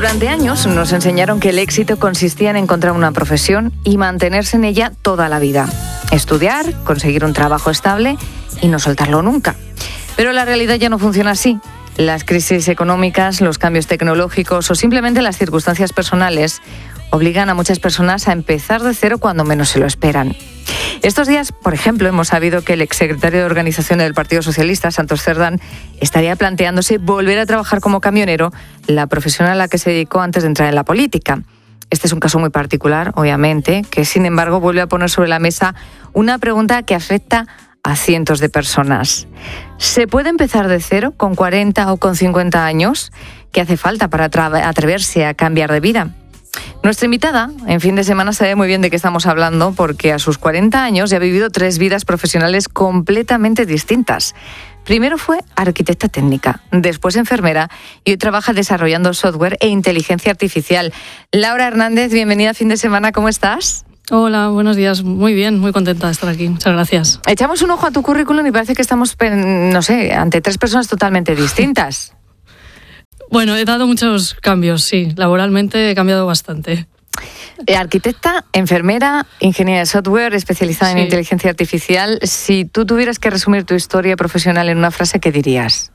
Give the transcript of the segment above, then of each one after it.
Durante años nos enseñaron que el éxito consistía en encontrar una profesión y mantenerse en ella toda la vida. Estudiar, conseguir un trabajo estable y no soltarlo nunca. Pero la realidad ya no funciona así. Las crisis económicas, los cambios tecnológicos o simplemente las circunstancias personales obligan a muchas personas a empezar de cero cuando menos se lo esperan. Estos días, por ejemplo, hemos sabido que el exsecretario de Organización del Partido Socialista, Santos Cerdán, estaría planteándose volver a trabajar como camionero, la profesión a la que se dedicó antes de entrar en la política. Este es un caso muy particular, obviamente, que sin embargo vuelve a poner sobre la mesa una pregunta que afecta a cientos de personas. ¿Se puede empezar de cero con 40 o con 50 años? ¿Qué hace falta para atreverse a cambiar de vida? Nuestra invitada en fin de semana sabe muy bien de qué estamos hablando porque a sus 40 años ya ha vivido 3 vidas profesionales completamente distintas. Primero fue arquitecta técnica, después enfermera y hoy trabaja desarrollando software e inteligencia artificial. Laura Hernández, bienvenida a Fin de Semana, ¿cómo estás? Hola, buenos días. Muy bien, muy contenta de estar aquí. Muchas gracias. Echamos un ojo a tu currículum y parece que estamos, no sé, ante 3 personas totalmente distintas. Bueno, he dado muchos cambios, sí. Laboralmente he cambiado bastante. Arquitecta, enfermera, ingeniera de software, especializada en inteligencia artificial. Si tú tuvieras que resumir tu historia profesional en una frase, ¿qué dirías?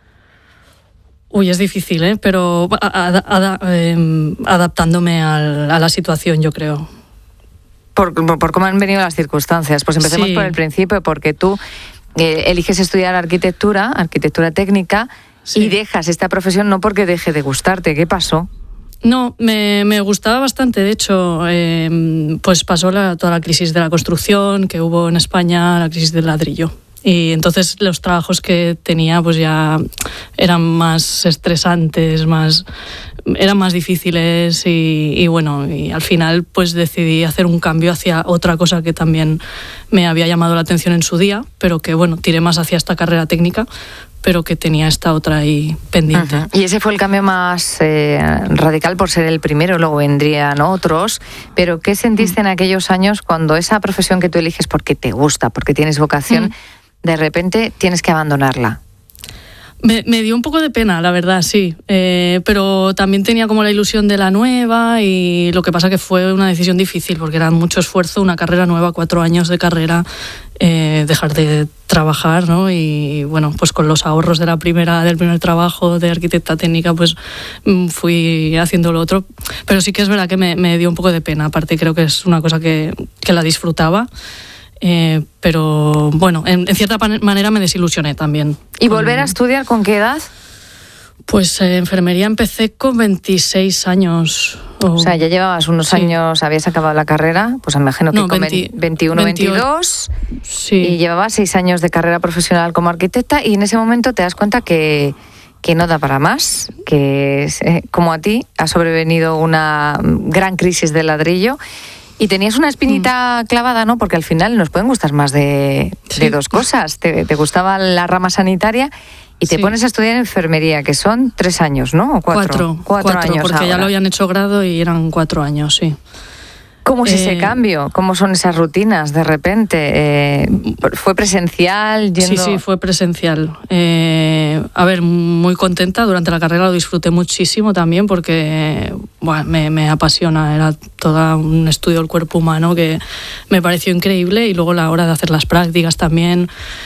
Uy, es difícil, pero adaptándome a la situación, yo creo. Por cómo han venido las circunstancias. Pues empecemos por el principio, porque tú eliges estudiar arquitectura técnica, y dejas esta profesión no porque deje de gustarte. ¿Qué pasó? No, me gustaba bastante. De hecho, pues pasó toda la crisis de la construcción que hubo en España, la crisis del ladrillo. Y entonces los trabajos que tenía pues ya eran más estresantes, eran más difíciles y bueno, y al final pues decidí hacer un cambio hacia otra cosa que también me había llamado la atención en su día, pero que bueno, tiré más hacia esta carrera técnica, pero que tenía esta otra ahí pendiente. Uh-huh. Y ese fue el cambio más radical por ser el primero, luego vendrían otros, pero ¿qué sentiste en aquellos años cuando esa profesión que tú eliges porque te gusta, porque tienes vocación, de repente tienes que abandonarla? Me dio un poco de pena, la verdad, sí. Pero también tenía como la ilusión de la nueva y lo que pasa que fue una decisión difícil porque era mucho esfuerzo, una carrera nueva, 4 años de carrera, dejar de trabajar, ¿no? Y bueno, pues con los ahorros del primer trabajo de arquitecta técnica, pues fui haciendo lo otro. Pero sí que es verdad que me dio un poco de pena. Aparte creo que es una cosa que la disfrutaba. Pero bueno, en cierta manera me desilusioné también. ¿Y volver a estudiar con qué edad? Pues enfermería empecé con 26 años. O sea, ya llevabas unos años, habías acabado la carrera, pues me imagino que con 21, 22, sí. Y llevabas 6 años de carrera profesional como arquitecta y en ese momento te das cuenta que no da para más, que como a ti ha sobrevenido una gran crisis del ladrillo. Y tenías una espinita clavada, ¿no? Porque al final nos pueden gustar más de 2 cosas. Te gustaba la rama sanitaria y te pones a estudiar enfermería, que son 3 años, ¿no? ¿O 4? 4 años porque ahora. Ya lo habían hecho grado y eran 4 años, sí. ¿Cómo es ese cambio? ¿Cómo son esas rutinas de repente? ¿Fue presencial? Sí, fue presencial. A ver, muy contenta. Durante la carrera lo disfruté muchísimo también porque bueno, me apasiona. Era todo un estudio del cuerpo humano que me pareció increíble y luego la hora de hacer las prácticas también.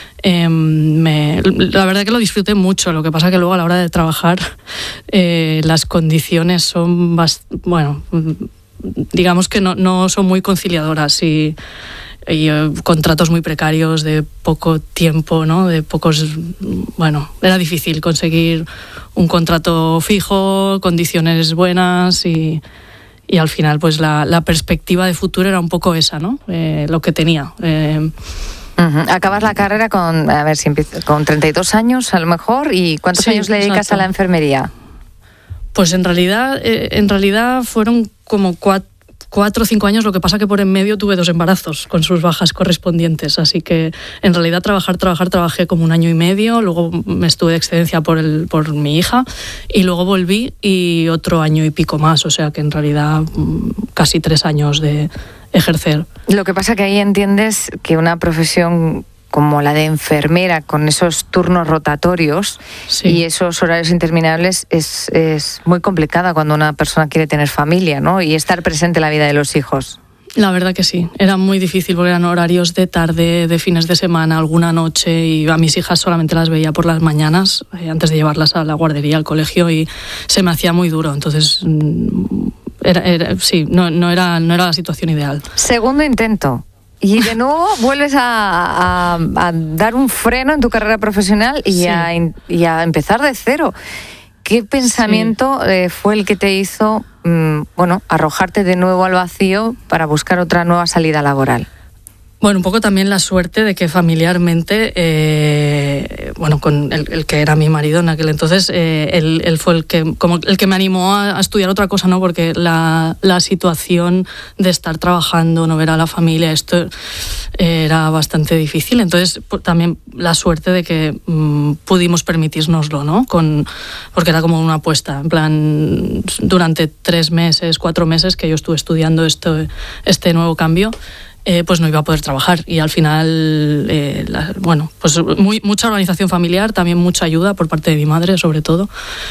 La verdad que lo disfruté mucho. Lo que pasa que luego a la hora de trabajar las condiciones son digamos que no son muy conciliadoras y contratos muy precarios de poco tiempo, ¿no? Era difícil conseguir un contrato fijo, condiciones buenas y al final pues la perspectiva de futuro era un poco esa, ¿no? Lo que tenía. Acabas la carrera con 32 años a lo mejor, ¿y cuántos años le dedicas a la enfermería? Pues en realidad fueron como 4 o 5 años, lo que pasa que por en medio tuve 2 embarazos con sus bajas correspondientes, así que en realidad trabajé como 1 año y medio, luego me estuve de excedencia por mi hija y luego volví y otro año y pico más, o sea que en realidad casi 3 años de ejercer. Lo que pasa que ahí entiendes que una profesión como la de enfermera, con esos turnos rotatorios y esos horarios interminables, es muy complicada cuando una persona quiere tener familia, ¿no? Y estar presente en la vida de los hijos. La verdad que sí, era muy difícil porque eran horarios de tarde, de fines de semana, alguna noche, y a mis hijas solamente las veía por las mañanas antes de llevarlas a la guardería, al colegio, y se me hacía muy duro. Entonces, no era la situación ideal. Segundo intento. Y de nuevo vuelves a dar un freno en tu carrera profesional y a empezar de cero. ¿Qué pensamiento fue el que te hizo arrojarte de nuevo al vacío para buscar otra nueva salida laboral? Bueno, un poco también la suerte de que familiarmente, con el que era mi marido en aquel entonces, él fue el que me animó a estudiar otra cosa, ¿no? Porque la situación de estar trabajando, no ver a la familia, esto era bastante difícil. Entonces, también la suerte de que pudimos permitírnoslo, ¿no? Porque era como una apuesta, en plan, durante 3 meses, 4 meses que yo estuve estudiando este nuevo cambio, pues no iba a poder trabajar, y al final pues mucha organización familiar, también mucha ayuda por parte de mi madre sobre todo,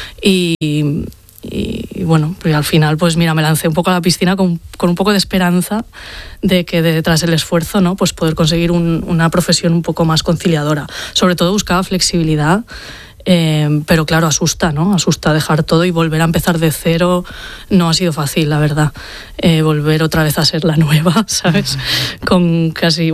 y bueno, pues al final pues mira, me lancé un poco a la piscina con un poco de esperanza de que detrás del esfuerzo, ¿no? Pues poder conseguir una profesión un poco más conciliadora. Sobre todo buscaba flexibilidad. Pero claro, asusta, ¿no? Asusta dejar todo y volver a empezar de cero. No ha sido fácil, la verdad. Volver otra vez a ser la nueva, ¿sabes? Con casi,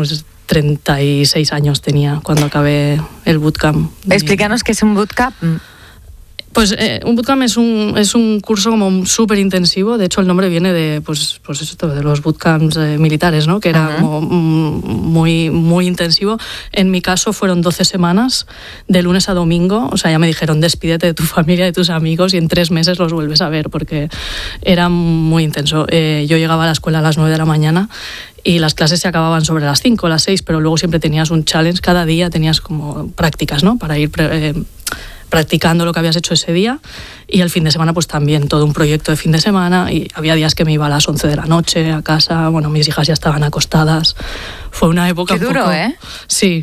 36 años tenía cuando acabé el bootcamp. Explícanos qué es un bootcamp. Pues un bootcamp es un curso como súper intensivo. De hecho, el nombre viene de esto, de los bootcamps militares, ¿no? Que era como muy, muy intensivo. En mi caso fueron 12 semanas, de lunes a domingo. O sea, ya me dijeron, despídete de tu familia, de tus amigos, y en 3 meses los vuelves a ver, porque era muy intenso. Yo llegaba a la escuela a las 9 de la mañana y las clases se acababan sobre las 5, las 6, pero luego siempre tenías un challenge. Cada día tenías como prácticas, ¿no? Para ir practicando lo que habías hecho ese día, y el fin de semana pues también todo un proyecto de fin de semana, y había días que me iba a las 11 de la noche a casa, mis hijas ya estaban acostadas. Fue una época Qué duro, Sí.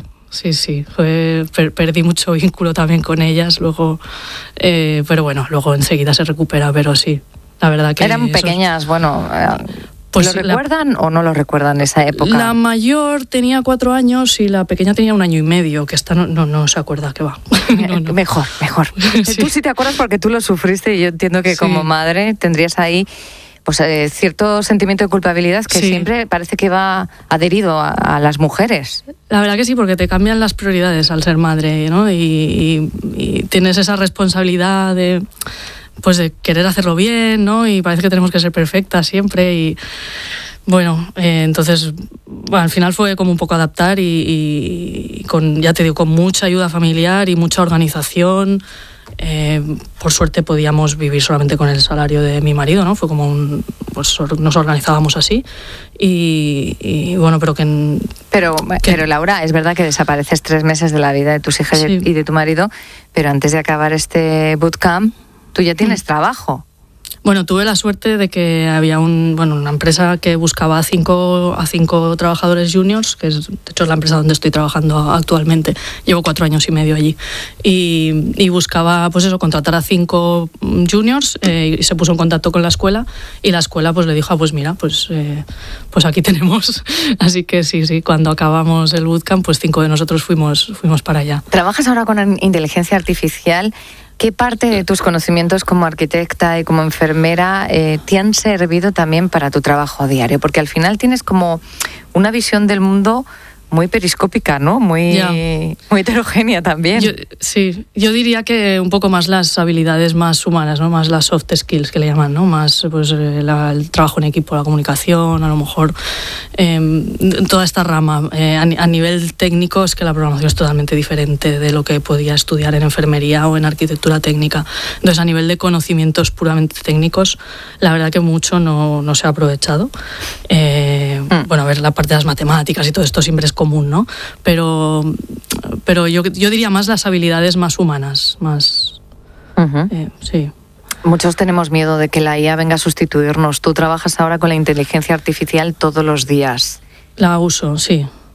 Perdí mucho vínculo también con ellas luego, pero bueno, luego enseguida se recupera, pero sí, la verdad que... Eran pequeñas, Pues ¿lo recuerdan o no lo recuerdan esa época? La mayor tenía 4 años y la pequeña tenía 1 año y medio, que esta no se acuerda que va. No. Mejor. Sí. Tú sí te acuerdas porque tú lo sufriste, y yo entiendo que como madre tendrías ahí cierto sentimiento de culpabilidad que siempre parece que va adherido a las mujeres. La verdad que sí, porque te cambian las prioridades al ser madre, ¿no? Y tienes esa responsabilidad de querer hacerlo bien, ¿no? Y parece que tenemos que ser perfectas siempre, y entonces al final fue como un poco adaptar y con mucha ayuda familiar y mucha organización. Por suerte podíamos vivir solamente con el salario de mi marido, ¿no? Fue como nos organizábamos así, pero Laura, es verdad que desapareces 3 meses de la vida de tus hijas y de tu marido, pero antes de acabar este bootcamp tú ya tienes trabajo. Bueno, tuve la suerte de que había una empresa que buscaba a 5 trabajadores juniors, que es de hecho la empresa donde estoy trabajando actualmente. Llevo 4 años y medio allí. Y buscaba, contratar a 5 juniors, y se puso en contacto con la escuela, y la escuela le dijo, pues aquí tenemos. Así que sí, cuando acabamos el bootcamp, 5 de nosotros fuimos para allá. ¿Trabajas ahora con inteligencia artificial? ¿Qué parte de tus conocimientos como arquitecta y como enfermera te han servido también para tu trabajo diario? Porque al final tienes como una visión del mundo muy periscópica, ¿no? Muy heterogénea también. Yo diría que un poco más las habilidades más humanas, ¿no? Más las soft skills que le llaman, ¿no? Más el trabajo en equipo, la comunicación, a lo mejor toda esta rama. A nivel técnico es que la programación es totalmente diferente de lo que podía estudiar en enfermería o en arquitectura técnica. Entonces, a nivel de conocimientos puramente técnicos, la verdad que mucho no se ha aprovechado. A ver, la parte de las matemáticas y todo esto siempre es común, ¿no? Pero yo diría más las habilidades más humanas, más... sí. Muchos tenemos miedo de que la IA venga a sustituirnos. Tú trabajas ahora con la inteligencia artificial todos los días. La uso, sí.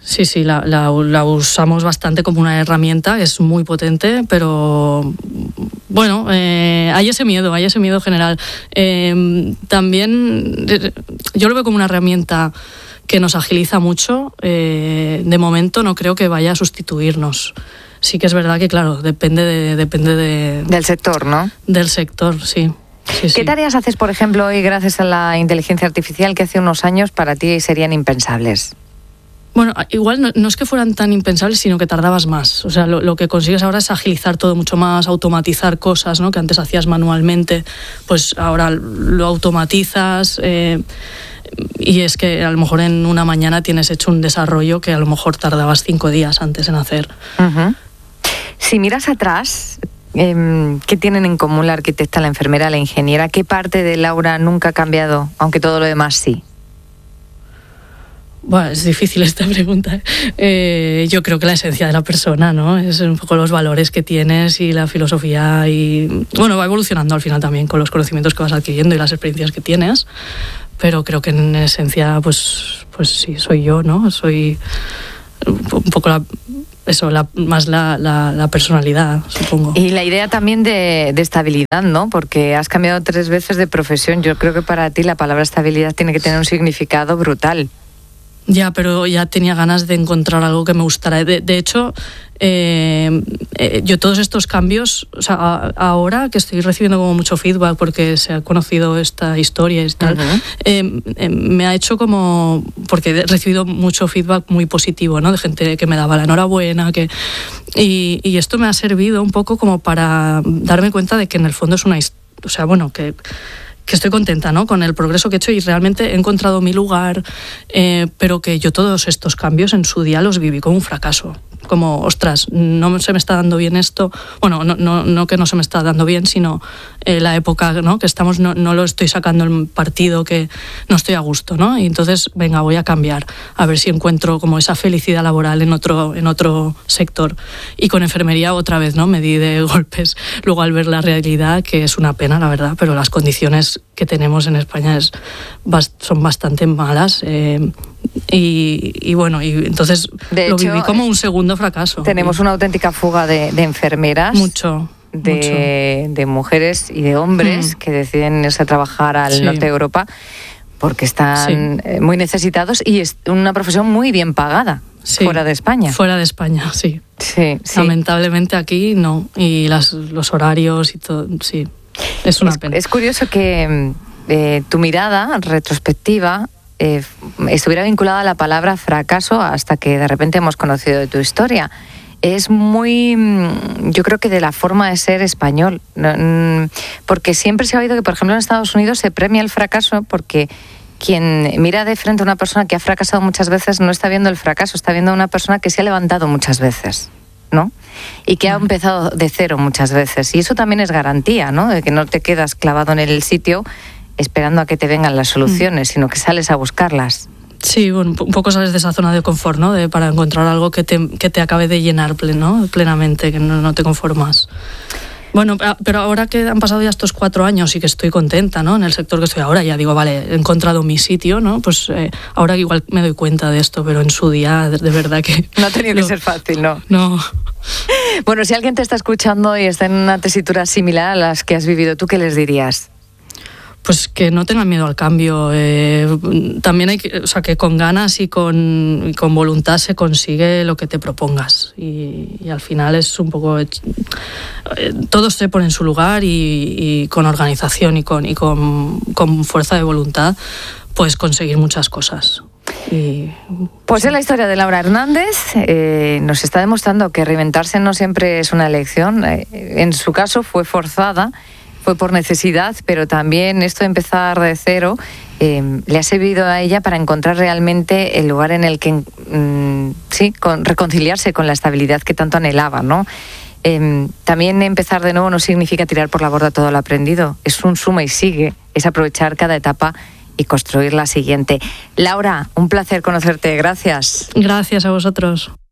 Sí, la usamos bastante como una herramienta, es muy potente, pero bueno, hay ese miedo general. También yo lo veo como una herramienta que nos agiliza mucho. De momento no creo que vaya a sustituirnos. Sí que es verdad que, claro, depende del sector, ¿no? Del sector, sí. ¿Qué tareas haces, por ejemplo, hoy gracias a la inteligencia artificial que hace unos años para ti serían impensables? Bueno, igual no es que fueran tan impensables, sino que tardabas más. O sea, lo que consigues ahora es agilizar todo mucho más, automatizar cosas, ¿no? Que antes hacías manualmente, pues ahora lo automatizas. Y es que a lo mejor en una mañana tienes hecho un desarrollo que a lo mejor tardabas 5 días antes en hacer. Uh-huh. Si miras atrás, ¿qué tienen en común la arquitecta, la enfermera, la ingeniera? ¿Qué parte de Laura nunca ha cambiado, aunque todo lo demás sí? Bueno, es difícil esta pregunta. Yo creo que la esencia de la persona, ¿no? Es un poco los valores que tienes y la filosofía y... Bueno, va evolucionando al final también con los conocimientos que vas adquiriendo y las experiencias que tienes, pero creo que en esencia, pues sí, soy yo, ¿no? Soy un poco más la personalidad, supongo. Y la idea también de estabilidad, ¿no? Porque has cambiado 3 veces de profesión. Yo creo que para ti la palabra estabilidad tiene que tener un significado brutal. Ya, pero ya tenía ganas de encontrar algo que me gustara. De hecho, yo todos estos cambios, o sea, ahora que estoy recibiendo como mucho feedback porque se ha conocido esta historia y tal, me ha hecho como... Porque he recibido mucho feedback muy positivo, ¿no? De gente que me daba la enhorabuena, y esto me ha servido un poco como para darme cuenta de que en el fondo es una... O sea, bueno, que estoy contenta, ¿no? Con el progreso que he hecho y realmente he encontrado mi lugar, pero que yo todos estos cambios en su día los viví como un fracaso. Como, ostras, no se me está dando bien esto. Bueno, no que no se me está dando bien, sino la época, ¿no? Que estamos, no lo estoy sacando el partido, que no estoy a gusto, ¿no? Y entonces, venga, voy a cambiar, a ver si encuentro como esa felicidad laboral en otro sector. Y con enfermería otra vez, ¿no? Me di de golpes luego al ver la realidad, que es una pena, la verdad, pero las condiciones que tenemos en España son bastante malas. Y bueno, y entonces de lo hecho, viví como un segundo fracaso. Tenemos una auténtica fuga de enfermeras. Mucho. De mujeres y de hombres que deciden irse a trabajar al norte de Europa porque están muy necesitados y es una profesión muy bien pagada fuera de España. Fuera de España, sí. Lamentablemente aquí no. Y los horarios y todo, sí. Es una pena. Es curioso que tu mirada retrospectiva estuviera vinculada a la palabra fracaso hasta que de repente hemos conocido de tu historia. Es muy, yo creo que de la forma de ser español, porque siempre se ha oído que, por ejemplo, en Estados Unidos se premia el fracaso porque quien mira de frente a una persona que ha fracasado muchas veces no está viendo el fracaso, está viendo a una persona que se ha levantado muchas veces, ¿no? Y que ha empezado de cero muchas veces. Y eso también es garantía, ¿no? De que no te quedas clavado en el sitio esperando a que te vengan las soluciones, sino que sales a buscarlas. Sí, bueno, un poco sales de esa zona de confort, ¿no? Para encontrar algo que te acabe de llenar plenamente, que no te conformas. Bueno, pero ahora que han pasado ya estos 4 años y que estoy contenta, ¿no? En el sector que estoy ahora, ya digo, vale, he encontrado mi sitio, ¿no? Pues ahora igual me doy cuenta de esto, pero en su día, de verdad que... No ha tenido que ser fácil, ¿no? No. Bueno, si alguien te está escuchando y está en una tesitura similar a las que has vivido, ¿tú qué les dirías? Pues que no tengan miedo al cambio. También hay que, o sea, que con ganas y con voluntad se consigue lo que te propongas. Y al final es un poco... todos se ponen en su lugar y con organización y con fuerza de voluntad puedes conseguir muchas cosas. Pues es la historia de Laura Hernández. Nos está demostrando que reinventarse no siempre es una elección. En su caso fue forzada, fue por necesidad, pero también esto de empezar de cero le ha servido a ella para encontrar realmente el lugar en el que reconciliarse con la estabilidad que tanto anhelaba, ¿no? También empezar de nuevo no significa tirar por la borda todo lo aprendido, es un suma y sigue, es aprovechar cada etapa y construir la siguiente. Laura, un placer conocerte, gracias. Gracias a vosotros.